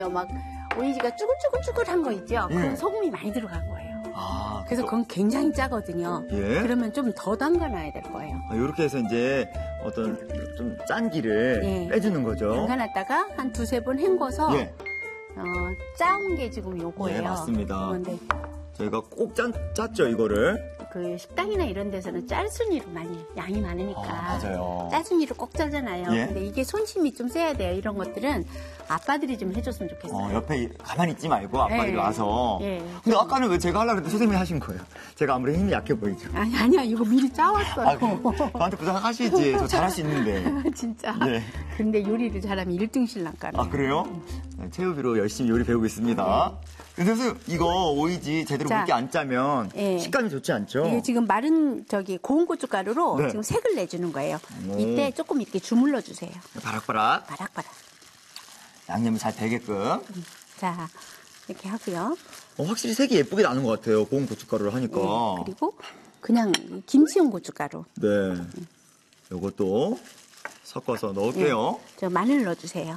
막 오이지가 쭈글쭈글쭈글한 거 있죠? 예. 그건 소금이 많이 들어간 거예요. 아, 그래서 그건 굉장히 짜거든요. 예. 그러면 좀 더 담가놔야 될 거예요. 이렇게 해서 이제 어떤 좀 짠 기를 예. 빼주는 거죠. 담가놨다가 한 두세 번 헹궈서 예. 짜온 게 지금 요거예요. 예, 맞습니다. 그런데 저희가 꼭 짰죠, 이거를. 그 식당이나 이런 데서는 짤순이로 많이 양이 많으니까 맞아요. 짤순이로 꼭 짜잖아요. 예. 근데 이게 손심이 좀 세야 돼요. 이런 것들은 아빠들이 좀 해줬으면 좋겠어요. 옆에 가만히 있지 말고 아빠들이 예. 와서. 예. 근데 아까는 왜 제가 하려고 했는데 선생님이 하신 거예요? 제가 아무리 힘이 약해 보이죠? 아니야 이거 미리 짜왔어요. 저한테 부탁하시지. 저 잘할 수 있는데. 진짜. 네. 근데 요리를 잘하면 1등 신랑감이에요. 그래요? 체육비로 열심히 요리 배우고 있습니다. 근데 선생님, 이거 오이지 제대로 자, 묽게 안 짜면 예. 식감이 좋지 않죠? 이게 지금 마른 고운 고춧가루로 네. 지금 색을 내주는 거예요. 이때 조금 이렇게 주물러 주세요. 바락바락. 바락바락. 양념이 잘 되게끔. 자 이렇게 하고요. 확실히 색이 예쁘게 나는 것 같아요. 고운 고춧가루를 하니까. 네, 그리고 그냥 김치용 고춧가루. 네. 요것도 섞어서 넣을게요. 저 마늘 넣어주세요.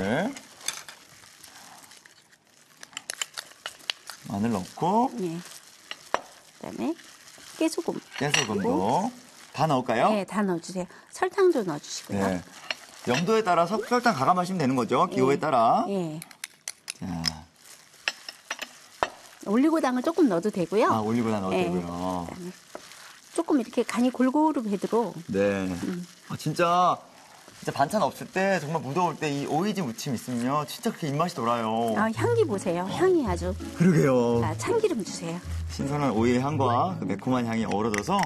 마늘 넣고 네. 그다음에 깨소금. 깨소금도 다 넣을까요? 네, 다 넣어주세요. 설탕도 넣어주시고요. 네. 염도에 따라 설탕 가감하시면 되는 거죠. 기호에 따라. 네. 자, 올리고당을 조금 넣어도 되고요. 올리고당 넣어도 네. 되고요. 그다음에 조금 이렇게 간이 골고루 배도록. 네. 진짜 반찬 없을 때 정말 무더울 때 이 오이지 무침 있으면 진짜 그렇게 입맛이 돌아요. 향기 보세요. 향이 아주. 그러게요. 자, 참기름 주세요. 신선한 오이의 향과 그 매콤한 향이 어우러져서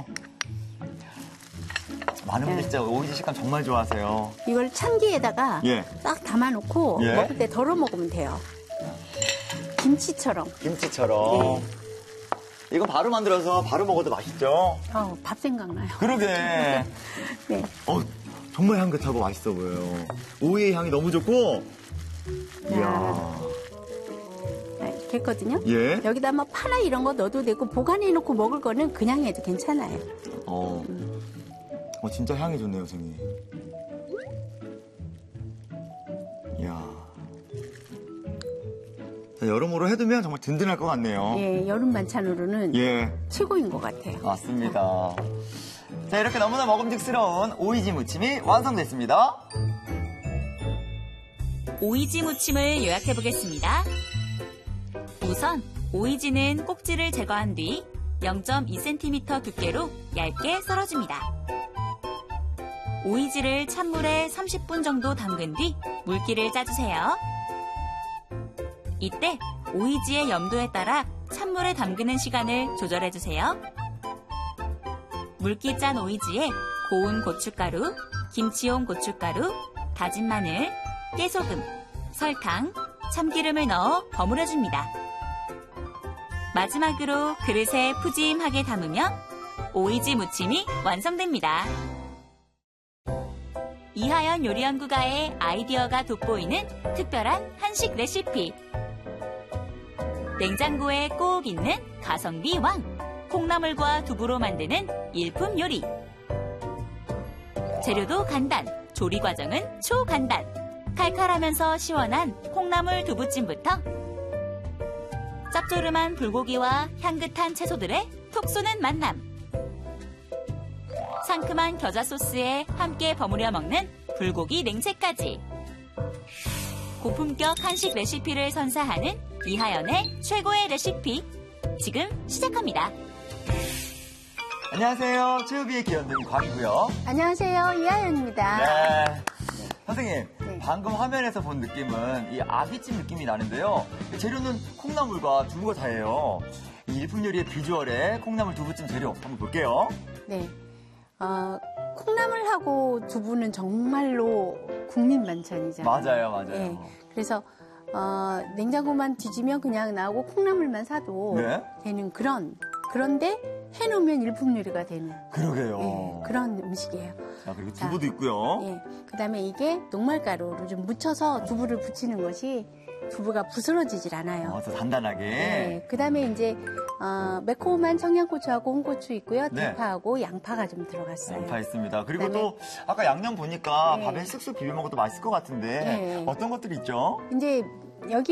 많은 분들이 진짜 오이지 식감 정말 좋아하세요. 이걸 참기에다가 예. 딱 담아놓고 예. 먹을 때 덜어 먹으면 돼요. 김치처럼. 김치처럼. 이거 바로 만들어서 바로 먹어도 맛있죠? 밥 생각나요. 그러게. 네. 정말 향긋하고 맛있어 보여요. 오이의 향이 너무 좋고. 이야. 이렇게 했거든요. 예. 여기다 뭐 파나 이런 거 넣어도 되고 보관해놓고 먹을 거는 그냥 해도 괜찮아요. 진짜 향이 좋네요, 선생님. 이야. 자, 여러모로 해두면 정말 든든할 것 같네요. 예, 여름 반찬으로는 예. 최고인 것 같아요. 맞습니다. 자, 이렇게 너무나 먹음직스러운 오이지 무침이 완성됐습니다. 오이지 무침을 요약해 보겠습니다. 우선 오이지는 꼭지를 제거한 뒤 0.2cm 두께로 얇게 썰어줍니다. 오이지를 찬물에 30분 정도 담근 뒤 물기를 짜주세요. 이때 오이지의 염도에 따라 찬물에 담그는 시간을 조절해주세요. 물기 짠 오이지에 고운 고춧가루, 김치용 고춧가루, 다진 마늘, 깨소금, 설탕, 참기름을 넣어 버무려줍니다. 마지막으로 그릇에 푸짐하게 담으면 오이지 무침이 완성됩니다. 이하연 요리연구가의 아이디어가 돋보이는 특별한 한식 레시피. 냉장고에 꼭 있는 가성비 왕, 콩나물과 두부로 만드는 일품 요리. 재료도 간단, 조리 과정은 초간단. 칼칼하면서 시원한 콩나물 두부찜부터 짭조름한 불고기와 향긋한 채소들의 톡 쏘는 만남. 상큼한 겨자 소스에 함께 버무려 먹는 불고기 냉채까지. 고품격 한식 레시피를 선사하는 이하연의 최고의 레시피. 지금 시작합니다. 안녕하세요. 최우비의 기현님 곽이고요. 안녕하세요. 이하연입니다. 네. 선생님, 네. 방금 화면에서 본 느낌은 이 아귀찜 느낌이 나는데요. 재료는 콩나물과 두부가 다예요. 이 일품 요리의 비주얼에 콩나물 두부찜 재료 한번 볼게요. 네. 콩나물하고 두부는 정말로 국민 반찬이잖아요. 맞아요. 네. 그래서 냉장고만 뒤지면 그냥 나오고 콩나물만 사도 네. 되는 그런데 해놓으면 일품 요리가 되는 그러게요. 네, 그런 음식이에요. 자, 그리고 두부도 있고요. 예, 그다음에 이게 녹말가루를 좀 묻혀서 두부를 붙이는 것이 두부가 부스러지질 않아요. 더 단단하게. 네, 그다음에 이제 매콤한 청양고추하고 홍고추 있고요. 네. 대파하고 양파가 좀 들어갔어요. 양파 있습니다. 그리고 그다음에- 또 아까 양념 보니까 네. 밥에 쓱쓱 비벼 먹어도 맛있을 것 같은데 네. 어떤 것들이 있죠? 이제 여기